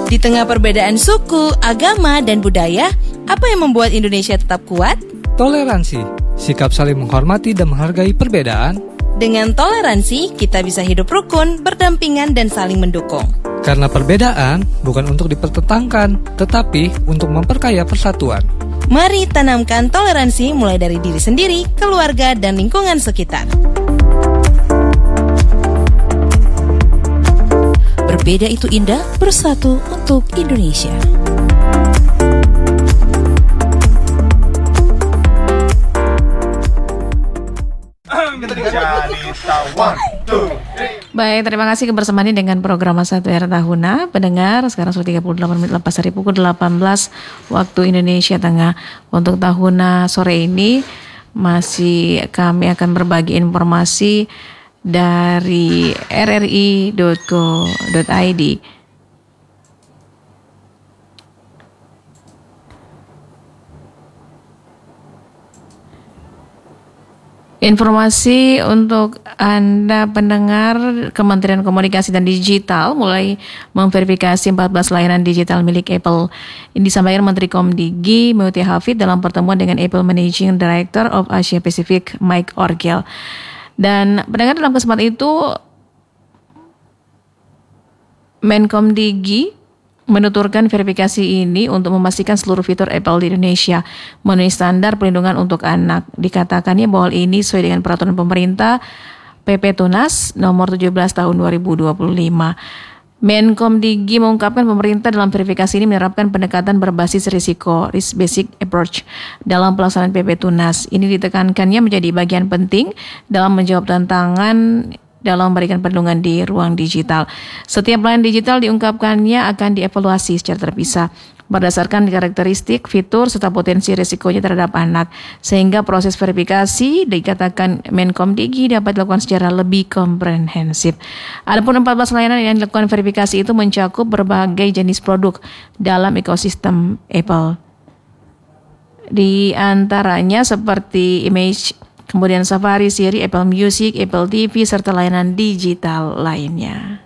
Di tengah perbedaan suku, agama, dan budaya, apa yang membuat Indonesia tetap kuat? Toleransi, sikap saling menghormati dan menghargai perbedaan. Dengan toleransi, kita bisa hidup rukun, berdampingan, dan saling mendukung. Karena perbedaan bukan untuk dipertentangkan, tetapi untuk memperkaya persatuan. Mari tanamkan toleransi mulai dari diri sendiri, keluarga, dan lingkungan sekitar. Berbeda itu indah, bersatu untuk Indonesia. Baik, terima kasih kebersamaannya dengan program Satu Era Tahuna. Pendengar, sekarang sudah 38 menit lepas dari pukul 18 waktu Indonesia Tengah. Untuk Tahuna sore ini masih kami akan berbagi informasi dari rri.co.id. Informasi untuk Anda pendengar, Kementerian Komunikasi dan Digital mulai memverifikasi 14 layanan digital milik Apple. Ini disampaikan Menteri Komdigi Muti Hafid dalam pertemuan dengan Apple Managing Director of Asia Pacific Mike Orgel. Dan pendengar, dalam kesempatan itu Menkomdigi menuturkan verifikasi ini untuk memastikan seluruh fitur Apple di Indonesia memenuhi standar perlindungan untuk anak. Dikatakannya bahwa ini sesuai dengan peraturan pemerintah PP Tunas nomor 17 tahun 2025. Menkomdigi mengungkapkan pemerintah dalam verifikasi ini menerapkan pendekatan berbasis risiko, risk-based approach dalam pelaksanaan PP Tunas. Ini ditekankannya menjadi bagian penting dalam menjawab tantangan dalam memberikan perlindungan di ruang digital. Setiap layanan digital diungkapkannya akan dievaluasi secara terpisah berdasarkan karakteristik, fitur, serta potensi risikonya terhadap anak. Sehingga proses verifikasi dikatakan Menkomdigi dapat dilakukan secara lebih komprehensif. Adapun 14 layanan yang dilakukan verifikasi itu mencakup berbagai jenis produk dalam ekosistem Apple. Di antaranya seperti Image, kemudian Safari, Siri, Apple Music, Apple TV, serta layanan digital lainnya.